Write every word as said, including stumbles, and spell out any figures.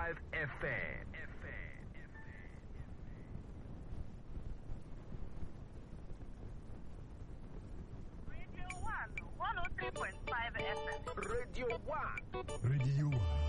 five F M. Radio one, one oh three point five F M. Radio one. Radio one.